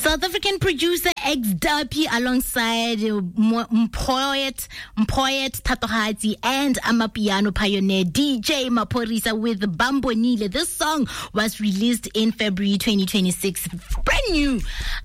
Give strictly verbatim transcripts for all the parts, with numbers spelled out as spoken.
South African producer X Duppy alongside Mpoet, Mpoet Tatohadzi and Amapiano pioneer D J Maphorisa with Bambonile. This song was released in February twenty twenty-six. Brand new.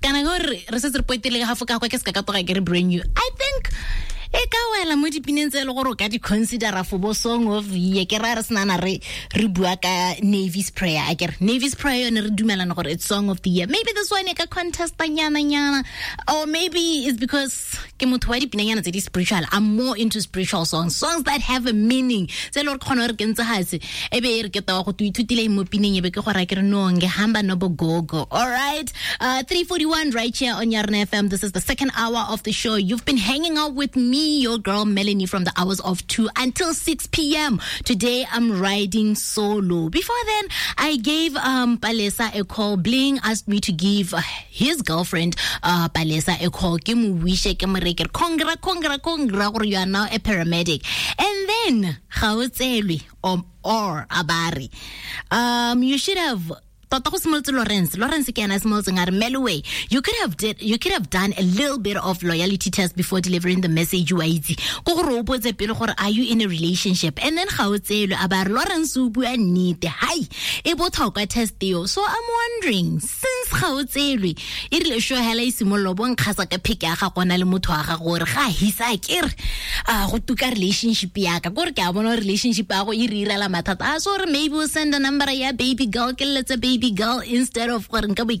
Brand new. I think e ka wela mo dipineng tse le gore ka di considera for bo song of ye ke ra re snana re re bua ka Navy's Prayer a ke Navy's Prayer ne re dumelana gore it's song of the year. Maybe this one e ka contest nyana nyana, or maybe it's because ke motho wa dipineng nyana tse di spiritual. I'm more into spiritual songs, songs that have a meaning. Tse le re khona re kentse hatse e be re ke tawa go tuithutile mo pineng e be ke go ra ke re no nge hamba no bogogo. All right, uh three forty-one right here on Yarna F M. This is the second hour of the show. You've been hanging out with me, your girl Melanie, from the hours of two until six p.m. Today I'm riding solo. Before then, I gave um Palesa a call. Bling asked me to give uh, his girlfriend uh Palesa a call. Ke mo wish ke mo reke congra congra congra gore you are now a paramedic. And then Gautselwe or or Abari. Um you should have Lawrence, Lawrence again as Melway. You could have did you could have done a little bit of loyalty test before delivering the message. Are you in a relationship? And then how it say about Lawrence Ubu and need hi able talk a test you. So I'm wondering, since how it say it show hela simolo bon khasa ka pick ya ga kona le motho wa ga gore ga hisa kere ah go tuka relationship ya ka gore ke a bona relationship ya go irira la mathata. So maybe we'll send a number ya baby girl ke let's a baby girl instead of and then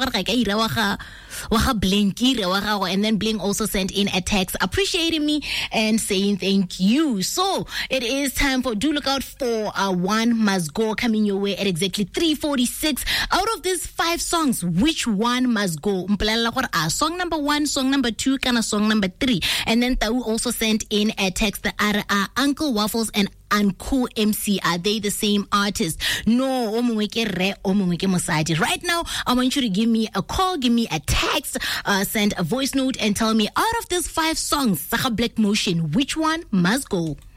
Bling also sent in a text appreciating me and saying thank you. So it is time for, do look out for uh, One Must Go coming your way at exactly three forty-six. Out of these five songs, which one must go? Song number one, song number two, kind of song number three. And then Tau also sent in a text that are uh, Uncle Waffles and Uncool M C, are they the same artist? No, right now I want you to give me a call, give me a text, uh, send a voice note and tell me, out of these five songs, Saka Black Motion, which one must go?